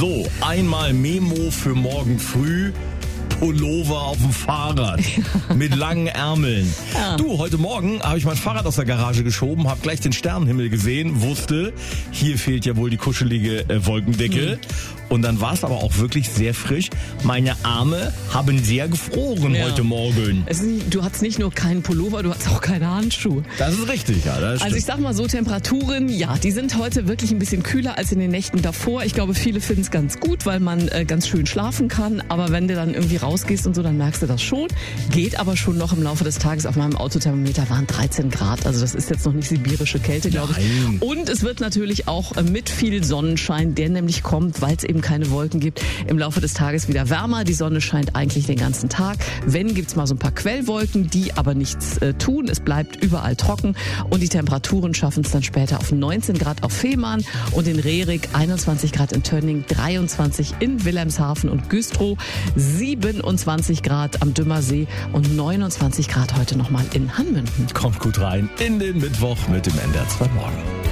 So, einmal Memo für morgen früh. Pullover auf dem Fahrrad mit langen Ärmeln. Ja. Du, heute Morgen habe ich mein Fahrrad aus der Garage geschoben, habe gleich den Sternenhimmel gesehen, wusste, hier fehlt ja wohl die kuschelige Wolkendecke. Und dann war es aber auch wirklich sehr frisch. Meine Arme haben sehr gefroren heute Morgen. Du hattest nicht nur keinen Pullover, du hattest auch keine Handschuhe. Das ist richtig, ja. Das also ich sag mal so, Temperaturen, ja, die sind heute wirklich ein bisschen kühler als in den Nächten davor. Ich glaube, viele finden es ganz gut, weil man ganz schön schlafen kann. Aber wenn du dann irgendwie rausgehst und so, dann merkst du das schon. Geht aber schon noch im Laufe des Tages. Auf meinem Autothermometer waren 13 Grad. Also das ist jetzt noch nicht sibirische Kälte, glaube ich. Und es wird natürlich auch mit viel Sonnenschein, der nämlich kommt, weil es eben keine Wolken gibt, im Laufe des Tages wieder wärmer. Die Sonne scheint eigentlich den ganzen Tag. Wenn, gibt's mal so ein paar Quellwolken, die aber nichts tun. Es bleibt überall trocken und die Temperaturen schaffen es dann später auf 19 Grad auf Fehmarn und in Rerik, 21 Grad in Tönning, 23 in Wilhelmshaven und Güstrow, 27 Grad am Dümmersee und 29 Grad heute nochmal in Hanmünden. Kommt gut rein in den Mittwoch mit dem NDR 2 Morgen.